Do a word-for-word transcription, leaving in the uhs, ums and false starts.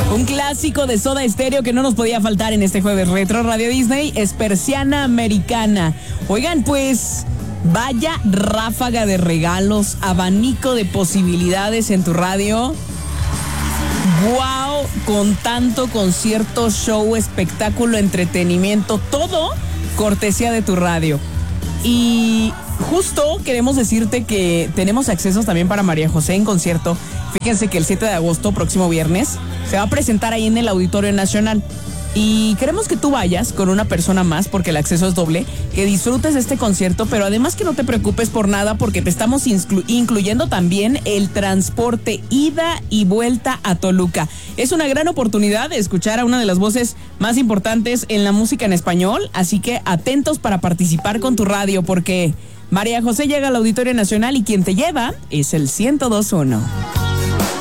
Un clásico de Soda Stereo que no nos podía faltar en este jueves retro Radio Disney es Persiana Americana. Oigan, pues vaya ráfaga de regalos, abanico de posibilidades en tu radio. ¡Wow! Con tanto concierto, show, espectáculo, entretenimiento, todo cortesía de tu radio. Y justo queremos decirte que tenemos accesos también para María José en concierto. Fíjense que el siete de agosto, próximo viernes, se va a presentar ahí en el Auditorio Nacional. Y queremos que tú vayas con una persona más porque el acceso es doble, que disfrutes este concierto, pero además que no te preocupes por nada porque te estamos inclu- incluyendo también el transporte ida y vuelta a Toluca. Es una gran oportunidad de escuchar a una de las voces más importantes en la música en español, así que atentos para participar con tu radio porque María José llega al Auditorio Nacional y quien te lleva es el ciento dos punto uno.